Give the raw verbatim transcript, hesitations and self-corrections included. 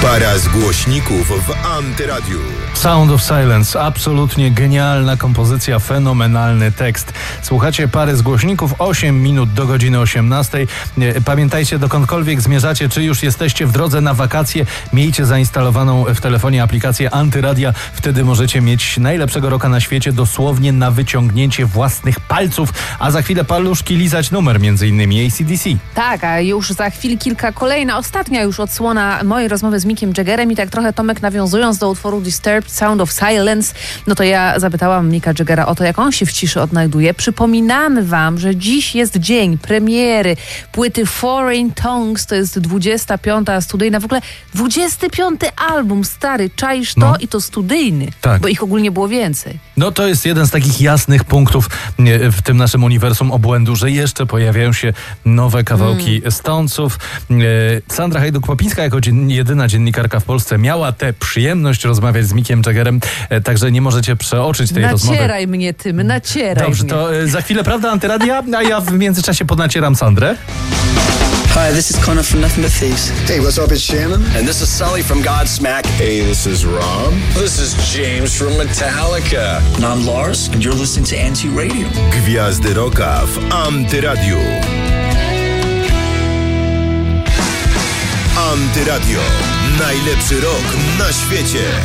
Para z głośników w Antyradiu. Sound of Silence, absolutnie genialna kompozycja, fenomenalny tekst. Słuchacie Pary z głośników, osiem minut do godziny osiemnastej. Pamiętajcie, dokądkolwiek zmierzacie, czy już jesteście w drodze na wakacje, miejcie zainstalowaną w telefonie aplikację Antyradia. Wtedy możecie mieć najlepszego rocka na świecie dosłownie na wyciągnięcie własnych palców, a za chwilę paluszki lizać numer, między innymi A C D C. Tak, a już za chwilę kilka kolejna, ostatnia już odsłona mojej rozmowy z Mickiem Jaggerem i tak trochę, Tomek, nawiązując do utworu Disturbed, Sound of Silence, no to ja zapytałam Micka Jaggera o to, jak on się w ciszy odnajduje. Przypominamy wam, że dziś jest dzień premiery płyty Foreign Tongues, to jest dwudziesta piąta studyjna, w ogóle dwudziesty piąty album, stary, czaisz to? No. I to studyjny, tak. Bo ich ogólnie było więcej. No to jest jeden z takich jasnych punktów w tym naszym uniwersum obłędu, że jeszcze pojawiają się nowe kawałki mm. Stonesów. Sandra Hajduk-Popińska jako dzien- jedyna dziennikarka w Polsce miała tę przyjemność rozmawiać z Mickiem Jaggerem, także nie możecie przeoczyć tej nacieraj rozmowy. Nacieraj mnie tym, nacieraj Dobrze, mnie. to za chwilę Prawda Antyradia, a ja w międzyczasie podnacieram Sandrę. Hi, this is Connor from Nothing But Thieves. Hey, what's up? It's Shannon. And this is Sully from Godsmack. Hey, this is Rob. This is James from Metallica. And I'm Lars, and you're listening to Anti-Radio. Gwiazdy rocka w Antyradiu. Antyradio. Najlepszy rock na świecie.